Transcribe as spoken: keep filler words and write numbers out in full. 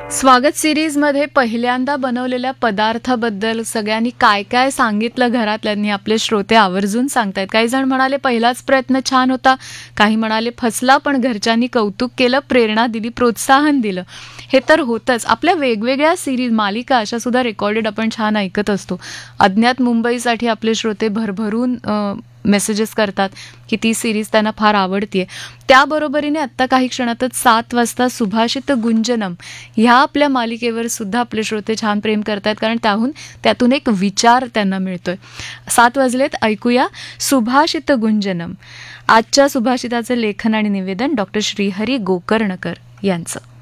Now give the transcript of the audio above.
स्वागत सिरीजमध्ये पहिल्यांदा बनवलेल्या पदार्थाबद्दल सगळ्यांनी काय काय सांगितलं घरातल्यांनी आपले श्रोते आवर्जून सांगतायत. काही जण म्हणाले पहिलाच प्रयत्न छान होता, काही म्हणाले फसला, पण घरच्यांनी कौतुक केलं, प्रेरणा दिली, प्रोत्साहन दिलं. हे तर होतंच. आपल्या वेगवेगळ्या सिरीज मालिका अशा सुद्धा रेकॉर्डेड आपण छान ऐकत असतो. अज्ञात मुंबईसाठी आपले श्रोते भरभरून मेसेजेस करतात की ती सिरीज त्यांना फार आवडतीये. त्याबरोबरीने आत्ता काही क्षणातच सात वाजता सुभाषित गुंजनम ह्या आपल्या मालिकेवर सुद्धा आपले श्रोते छान प्रेम करतात, कारण त्याहून त्यातून एक विचार त्यांना मिळतोय. सात वाजलेत, ऐकूया सुभाषित गुंजनम. आजच्या सुभाषिताचे लेखन आणि निवेदन डॉक्टर श्रीहरी गोकर्णकर यांचं.